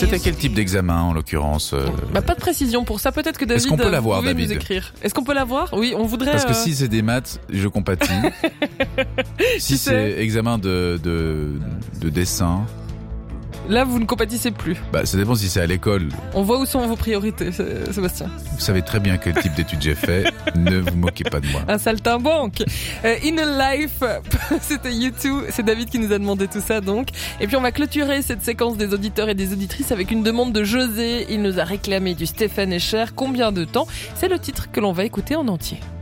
C'était quel type d'examen en l'occurrence Pas de précision pour ça. Peut-être que David, Est-ce qu'on peut l'avoir, pouvez David nous écrire. Est-ce qu'on peut l'avoir? Oui, on voudrait. Parce que si c'est des maths, je compatis. Si c'est examen de dessin. Là, vous ne compatissez plus. Ça dépend si c'est à l'école. On voit où sont vos priorités, Sébastien. Vous savez très bien quel type d'études j'ai fait. Ne vous moquez pas de moi. Un saltimbanque. In a Life, c'était U2. C'est David qui nous a demandé tout ça, donc. Et puis, on va clôturer cette séquence des auditeurs et des auditrices avec une demande de José. Il nous a réclamé du Stephen Escher. Combien de temps? C'est le titre que l'on va écouter en entier.